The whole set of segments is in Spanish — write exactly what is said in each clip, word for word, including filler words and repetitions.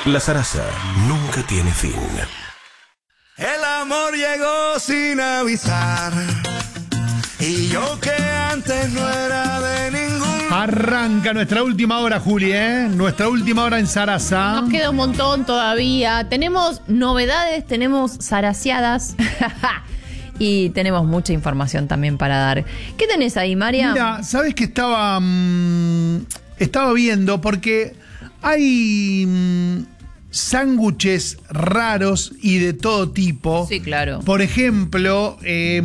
La zaraza nunca tiene fin. El amor llegó sin avisar, y yo que antes no era de ningún... Arranca nuestra última hora, Juli, ¿eh? Nuestra última hora en Zaraza. Nos queda un montón todavía. Tenemos novedades, tenemos zaraciadas y tenemos mucha información también para dar. ¿Qué tenés ahí, María? Mira, ¿sabes qué estaba, mmm, estaba viendo? Porque hay mmm, sándwiches raros y de todo tipo. Sí, claro. Por ejemplo, eh,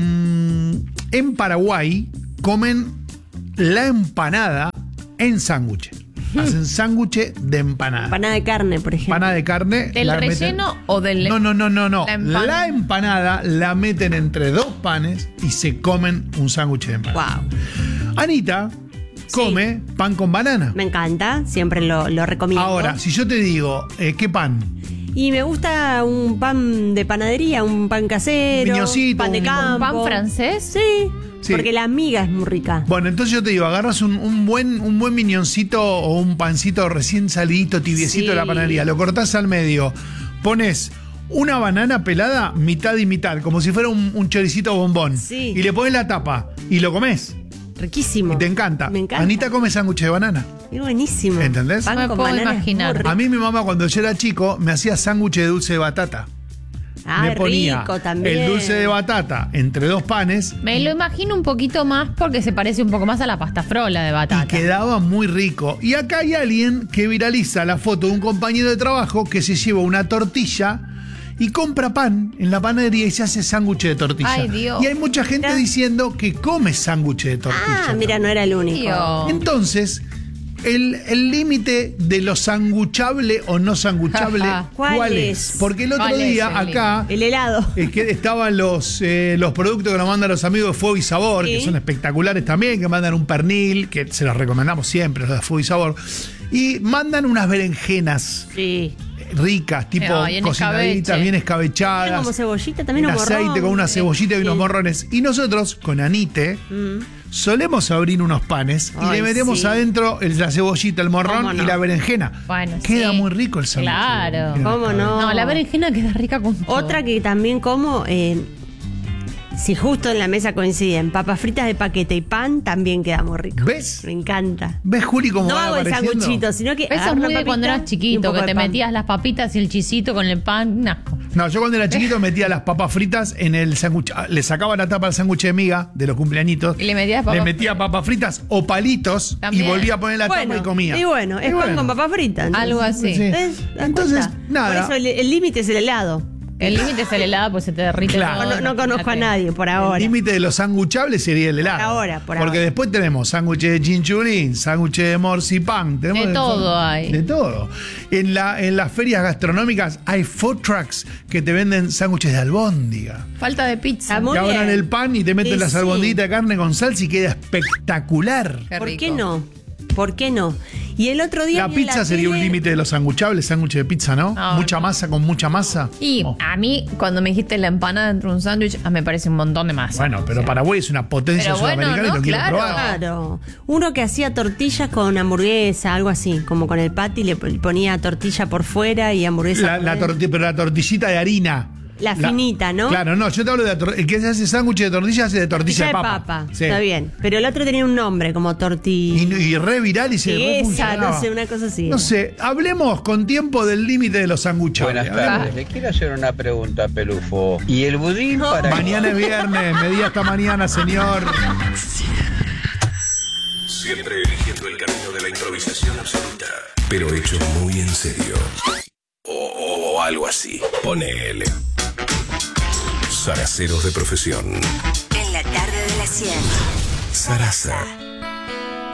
en Paraguay comen la empanada en sándwich. Hacen sándwich de empanada. Empanada de carne, por ejemplo. Empanada de carne. ¿Del relleno meten... o del...? No, no, no, no, no. La empanada. La empanada la meten entre dos panes y se comen un sándwich de empanada. Wow. Anita come sí. pan con banana. Me encanta, siempre lo, lo recomiendo. Ahora, si yo te digo, eh, ¿qué pan? Y me gusta un pan de panadería, un pan casero, Piñoncito, pan de campo. ¿Un pan francés? Sí, sí, porque la miga es muy rica. Bueno, entonces yo te digo, agarras un, un buen un buen miñoncito o un pancito recién salidito, tibiecito sí. de la panadería, lo cortás al medio, pones una banana pelada mitad y mitad, como si fuera un, un choricito bombón, sí. y le pones la tapa y lo comes. Riquísimo. Y te encanta. Me encanta. Anita come sándwich de banana. Es buenísimo. ¿Entendés? Pan no me con puedo banana imaginar. A mí mi mamá cuando yo era chico me hacía sándwich de dulce de batata. Ah, me ponía rico también. el dulce de batata entre dos panes. Me lo imagino un poquito más porque se parece un poco más a la pasta frola de batata. Y quedaba muy rico. Y acá hay alguien que viraliza la foto de un compañero de trabajo que se lleva una tortilla y compra pan en la panadería y se hace sándwich de tortilla. Ay, Dios. Y hay mucha gente Mira. diciendo que come sándwich de tortilla. Ah, mira, no era el único. Dios. Entonces, el límite de lo sanguchable o no sanguchable, ¿cuál ¿cuál es? es? Porque el otro ¿Cuál es día el acá El helado. eh, que estaban los, eh, los productos que nos mandan los amigos de Fuego y Sabor, Sí. que son espectaculares también, que mandan un pernil, que se los recomendamos siempre, los de Fuego y Sabor, y mandan unas berenjenas Sí. ricas, tipo Ay, en cocinaditas, escabeche. bien Tiene escabechadas, como cebollita, también en un morrón. aceite con una cebollita y unos Sí. morrones. Y nosotros, con Anite, Mm. solemos abrir unos panes y Ay, le metemos sí. adentro el- la cebollita, el morrón ¿Cómo no? y la berenjena. Bueno, Queda sí. muy rico el sándwich. Claro. Queda ¿Cómo no? No, la berenjena queda rica con todo. Otra que también como, eh, si justo en la mesa coinciden, papas fritas de paquete y pan, también queda muy rico. ¿Ves? Me encanta. ¿Ves, Juli, cómo No va hago el apareciendo? sanguchito, sino que Eso agarro es muy una de cuando papita eras y un chiquito, poco que de te pan. metías las papitas y el chisito con el pan. Un asco. No, yo cuando era chiquito metía las papas fritas en el sándwich. ah, Le sacaba la tapa al sándwich de miga de los cumpleañitos. Y le metías papas Le metía papas fritas o palitos También. y volvía a poner la Bueno, tapa y comía. y bueno, es Y pan bueno. con papas fritas. entonces. Algo así. Sí. ¿Ves? ¿Te das Entonces, cuenta? nada. Por eso el el límite es el helado. El límite es el helado, pues se te derrite Claro. todo. No, no conozco a nadie por ahora. El límite de lo sanguchable sería el helado. Por ahora, por Porque ahora. después tenemos sándwich de chinchulín, sándwich de morcipán. Tenemos De todo hay. De todo. En, la, en las ferias gastronómicas hay food trucks que te venden sándwiches de albóndiga. Falta de pizza. Ah, muy Que abran bien. el pan y te meten Sí, las sí. albondiguitas de carne con salsa y queda espectacular. Qué ¿Por rico. qué no? ¿Por qué no? Y el otro día La vi en pizza sería un tele- límite de los sanguchables, sándwich de pizza, ¿no? No, mucha no. masa con mucha masa. Y Oh. a mí, cuando me dijiste la empanada dentro de un sándwich, ah, me parece un montón de masa. Bueno, pero O sea, Paraguay es una potencia Pero bueno, sudamericana no, y lo quiero claro. probar. Claro. Uno que hacía tortillas con hamburguesa, algo así, como con el patty, le ponía tortilla por fuera y hamburguesa La, por la dentro. torti- pero la tortillita de harina. La finita, ¿no? Claro, no, yo te hablo de la tor- el que se hace sándwich de tortilla hace de tortilla, Tortilla de papa. Sí. Está bien. Pero el otro tenía un nombre, como tortilla. Y, y re viral y se re Esa, funcionaba. no sé, una cosa así. No sé, hablemos con tiempo del límite de los sanguchables. Buenas Hablemos. tardes, le quiero hacer una pregunta, Pelufo. ¿Y el budín para Mañana es viernes, me di hasta mañana, señor. Siempre eligiendo el camino de la improvisación absoluta, pero hecho muy en serio. O, o algo así. Ponele. Zaraceros de profesión. En la tarde de las cien. Zaraza.